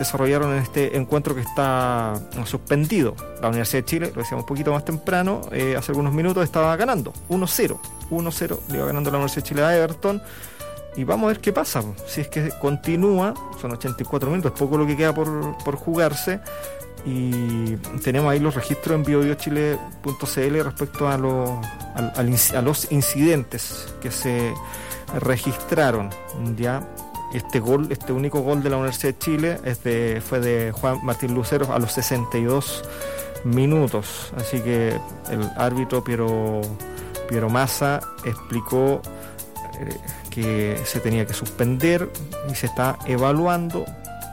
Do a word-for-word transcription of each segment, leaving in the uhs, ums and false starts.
desarrollaron en este encuentro que está suspendido. La Universidad de Chile, lo decíamos un poquito más temprano, eh, hace algunos minutos estaba ganando uno cero, uno cero, le iba ganando la Universidad de Chile a Everton. Y vamos a ver qué pasa, si es que continúa. Son ochenta y cuatro minutos, es poco lo que queda por, por jugarse. Y tenemos ahí los registros en bio bio chile punto c l respecto a, lo, al, al, a los incidentes que se registraron. Ya este gol, este único gol de la Universidad de Chile es de, fue de Juan Martín Lucero a los sesenta y dos minutos. Así que el árbitro Piero, Piero Massa explicó eh, que se tenía que suspender y se está evaluando.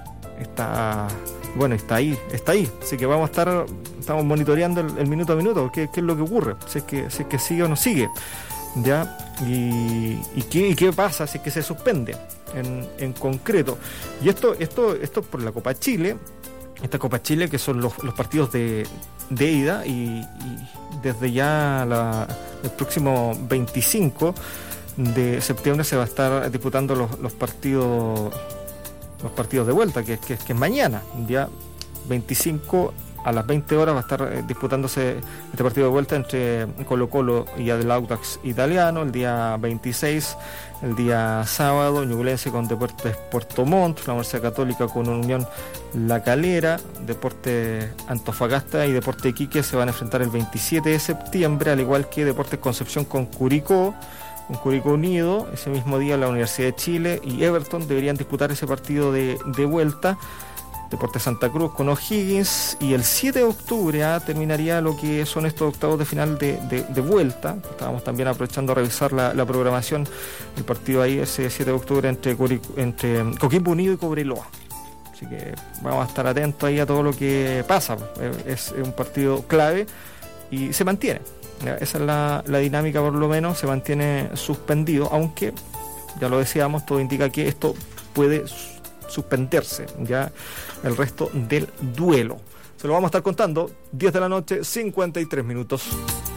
Está, bueno, está ahí, está ahí. Así que vamos a estar, estamos monitoreando el, el minuto a minuto, qué, qué es lo que ocurre, si es que, si es que sigue o no sigue, ya, y, y qué, y qué pasa si es que se suspende en, en concreto. Y esto, esto, esto por la Copa Chile, esta Copa Chile que son los, los partidos de, de ida y, y desde ya la, el próximo veinticinco de septiembre se va a estar disputando los, los partidos los partidos de vuelta, que, que, que es mañana, día veinticinco a las veinte horas va a estar eh, disputándose este partido de vuelta entre Colo Colo y el Audax Italiano. El día veintiséis, el día sábado, Ñublense con Deportes Puerto Montt, la Universidad Católica con Unión La Calera, Deportes Antofagasta y Deportes Iquique se van a enfrentar el veintisiete de septiembre, al igual que Deportes Concepción con Curicó, con Curicó Unido. Ese mismo día la Universidad de Chile y Everton deberían disputar ese partido de, de vuelta. Deportes Santa Cruz con O'Higgins, y el siete de octubre ah, terminaría lo que son estos octavos de final de, de, de vuelta. Estábamos también aprovechando a revisar la, la programación del partido ahí ese siete de octubre entre, entre Coquimbo Unido y Cobreloa. Así que vamos a estar atentos ahí a todo lo que pasa. Es un partido clave y se mantiene. Esa es la, la dinámica, por lo menos, se mantiene suspendido, aunque, ya lo decíamos, todo indica que esto puede suspenderse ya el resto del duelo. Se lo vamos a estar contando, diez de la noche, cincuenta y tres minutos.